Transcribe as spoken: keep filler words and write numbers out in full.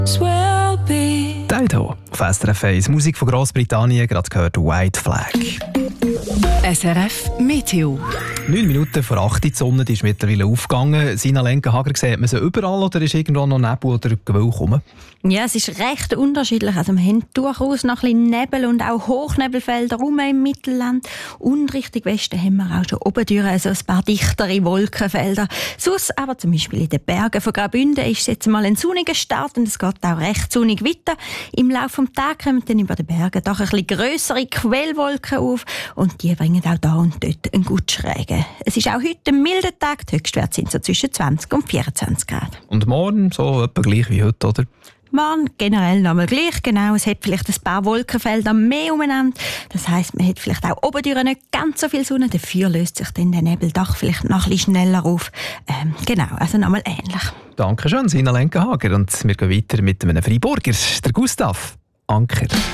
Dido auf S R F eins. Musik von Grossbritannien, gerade gehört White Flag. S R F Meteo. Neun Minuten vor acht, die Sonne die ist mittlerweile aufgegangen. Sina Lenkenhager, sieht man sie überall oder ist irgendwo noch Nebel oder Gewölk rum? Ja, es ist recht unterschiedlich. Also wir haben durchaus noch ein bisschen Nebel und auch Hochnebelfelder rum im Mittelland. Und Richtung Westen haben wir auch schon oben durch also ein paar dichtere Wolkenfelder. Sonst aber zum Beispiel in den Bergen von Graubünden ist es jetzt mal ein sonniger Start und es geht auch recht sonnig weiter. Im Laufe des Tages kommen dann über den Bergen doch ein bisschen grössere Quellwolken auf und die bringen auch da und dort einen guten Regen. Es ist auch heute ein milder Tag. Die Höchstwerte sind so zwischen zwanzig und vierundzwanzig Grad. Und morgen so etwa gleich wie heute, oder? Morgen generell nochmal gleich, genau. Es hat vielleicht ein paar Wolkenfelder mehr umeinander. Das heisst, man hat vielleicht auch oben durch nicht ganz so viel Sonne. Dafür löst sich dann der Nebel doch vielleicht noch ein bisschen schneller auf. Ähm, genau, also nochmal ähnlich. Dankeschön, Sina Lenkenhager. Und wir gehen weiter mit einem Freiburger, der Gustav Anker.